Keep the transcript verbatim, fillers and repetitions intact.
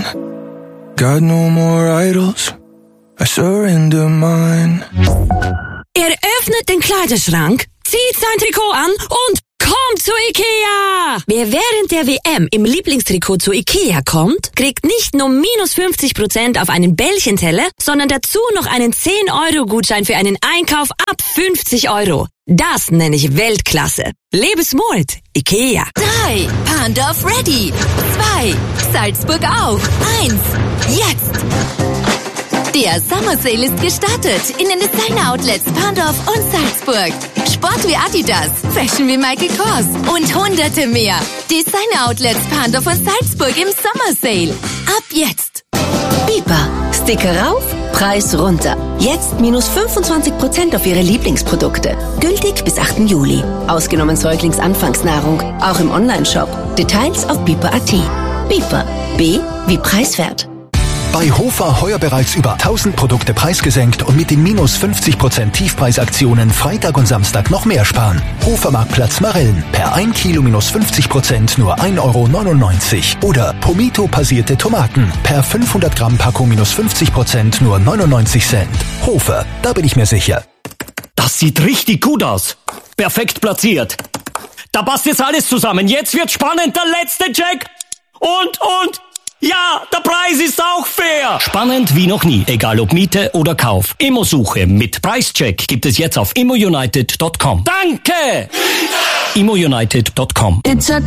Got no more idols, I surrender mine. Er öffnet den Kleiderschrank, zieht sein Trikot an und kommt zu Ikea! Wer während der W M im Lieblingstrikot zu Ikea kommt, kriegt nicht nur minus fünfzig Prozent auf einen Bällchenteller, sondern dazu noch einen zehn Euro Gutschein für einen Einkauf ab fünfzig Euro. Das nenne ich Weltklasse. Lebe smart, Ikea. Drei, Pandorf ready. Zwei, Salzburg auf. Eins, jetzt! Der Summer Sale ist gestartet in den Designer-Outlets Pandorf und Salzburg. Sport wie Adidas, Fashion wie Michael Kors und hunderte mehr. Designer-Outlets Pandorf und Salzburg im Summer Sale. Ab jetzt. Bipa. Sticker rauf, Preis runter. Jetzt minus fünfundzwanzig Prozent auf Ihre Lieblingsprodukte. Gültig bis achten Juli. Ausgenommen Säuglingsanfangsnahrung. Auch im Onlineshop. Details auf bipa punkt at. Bipa. B wie preiswert. Bei Hofer heuer bereits über tausend Produkte preisgesenkt und mit den minus fünfzig Prozent Tiefpreisaktionen Freitag und Samstag noch mehr sparen. Hofermarktplatz Marillen. Per ein Kilo minus fünfzig Prozent nur ein Euro neunundneunzig. Oder Pomito passierte Tomaten. Per fünfhundert Gramm Packung minus fünfzig Prozent nur neunundneunzig Cent. Hofer, da bin ich mir sicher. Das sieht richtig gut aus. Perfekt platziert. Da passt jetzt alles zusammen. Jetzt wird spannend. Der letzte Check. Und, und... ja, der Preis ist auch fair. Spannend wie noch nie, egal ob Miete oder Kauf. Immosuche mit Preischeck gibt es jetzt auf immo united punkt com. Danke! immo united punkt com. It's a